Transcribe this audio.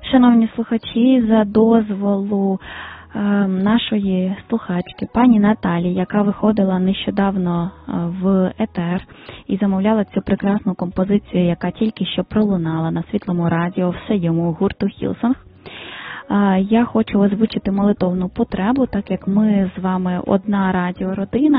Шановні слухачі, за дозволу нашої слухачки, пані Наталі, яка виходила нещодавно в етер і замовляла цю прекрасну композицію, яка тільки що пролунала на Світлому радіо, все йому гурту Хілсонг. Я хочу озвучити молитовну потребу, так як ми з вами одна радіородина.